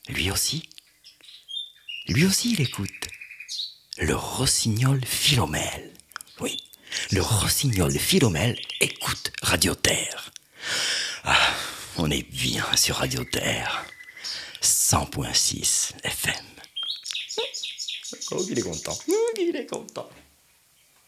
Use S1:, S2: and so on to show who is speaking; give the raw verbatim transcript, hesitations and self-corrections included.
S1: Lui aussi. Lui aussi, il écoute. Le rossignol Philomèle. Oui, le rossignol Philomèle écoute Radio Terre. Ah, on est bien sur Radio Terre. cent virgule six F M. Oh, il est content. Oh, il est content.